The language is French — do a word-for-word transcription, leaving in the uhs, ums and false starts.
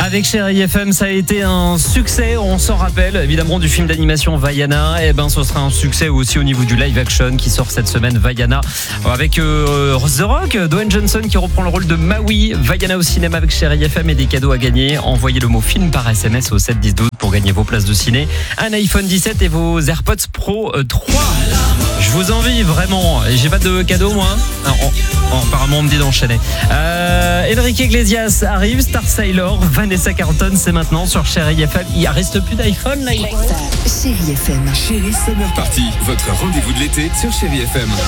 Avec Chérie F M, ça a été un succès, on s'en rappelle, évidemment du film d'animation Vaiana. Et ben ce sera un succès aussi au niveau du live action qui sort cette semaine, Vaiana, avec euh, The Rock, Dwayne Johnson qui reprend le rôle de Maui. Vaiana au cinéma avec Chérie F M et des cadeaux à gagner. Envoyez le mot film par S M S au sept dix douze pour gagner vos places de ciné, un iPhone dix-sept et vos AirPods Pro trois. Je vous envie vraiment. J'ai pas de cadeau moi. Non, oh, oh, apparemment on me dit d'enchaîner. Euh, Enrique Iglesias arrive, Star Sailor, Vanessa Carlton, c'est maintenant sur Chérie F M. Il reste plus d'iPhone là. Chérie F M. Chérie Summer Party, votre rendez-vous de l'été sur Chérie F M.